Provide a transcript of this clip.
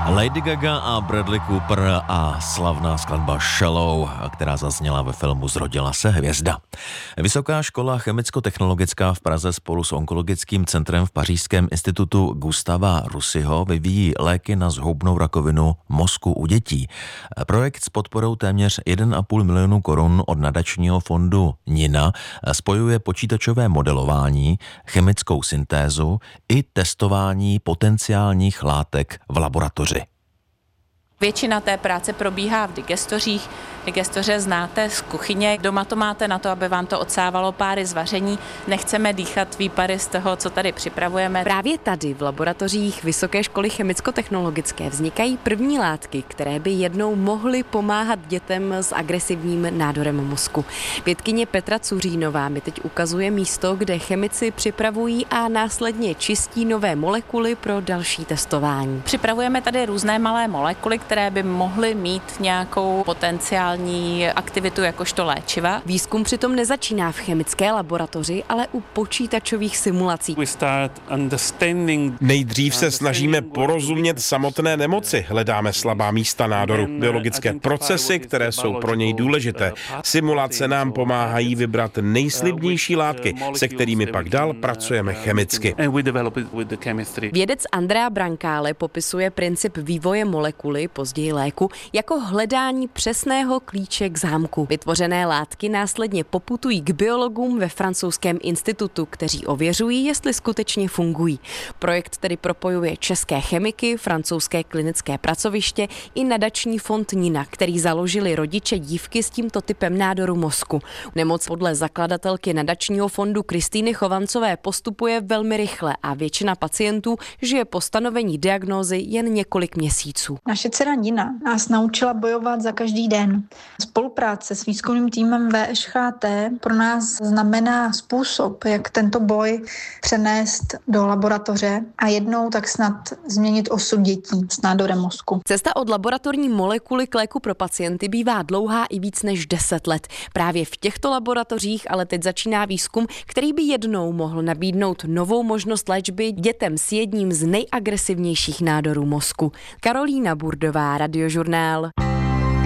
Lady Gaga a Bradley Cooper a slavná skladba Shallow, která zazněla ve filmu Zrodila se hvězda. Vysoká škola chemicko-technologická v Praze spolu s onkologickým centrem v pařížském institutu Gustava Roussyho vyvíjí léky na zhoubnou rakovinu mozku u dětí. Projekt s podporou téměř 1,5 milionu korun od nadačního fondu NINA spojuje počítačové modelování, chemickou syntézu i testování potenciálních látek v laboratoři. Většina té práce probíhá v digestořích. Digestoře znáte z kuchyně. Doma to máte na to, aby vám to odsávalo páry z vaření. Nechceme dýchat výpary z toho, co tady připravujeme. Právě tady v laboratořích Vysoké školy chemicko-technologické vznikají první látky, které by jednou mohly pomáhat dětem s agresivním nádorem mozku. Vědkyně Petra Cuřínová mi teď ukazuje místo, kde chemici připravují a následně čistí nové molekuly pro další testování. Připravujeme tady různé malé molekuly, které by mohly mít nějakou potenciální aktivitu jakožto léčiva. Výzkum přitom nezačíná v chemické laboratoři, ale u počítačových simulací. Nejdřív se snažíme porozumět samotné nemoci, hledáme slabá místa nádoru, biologické procesy, které jsou pro něj důležité. Simulace nám pomáhají vybrat nejslibnější látky, se kterými pak dál pracujeme chemicky. Vědec Andrea Brancale popisuje princip vývoje molekuly, později léku, jako hledání přesného klíče k zámku. Vytvořené látky následně poputují k biologům ve francouzském institutu, kteří ověřují, jestli skutečně fungují. Projekt tedy propojuje české chemiky, francouzské klinické pracoviště i nadační fond NINA, který založili rodiče dívky s tímto typem nádoru mozku. Nemoc podle zakladatelky nadačního fondu Kristýny Chovancové postupuje velmi rychle a většina pacientů žije po stanovení diagnózy jen několik měsíců. Naše dcera Nina nás naučila bojovat za každý den. Spolupráce s výzkumným týmem VŠHT pro nás znamená způsob, jak tento boj přenést do laboratoře a jednou tak snad změnit osud dětí s nádorem mozku. Cesta od laboratorní molekuly k léku pro pacienty bývá dlouhá i víc než 10 let. Právě v těchto laboratořích ale teď začíná výzkum, který by jednou mohl nabídnout novou možnost léčby dětem s jedním z nejagresivnějších nádorů mozku. Karolína Burdová, Radiožurnál.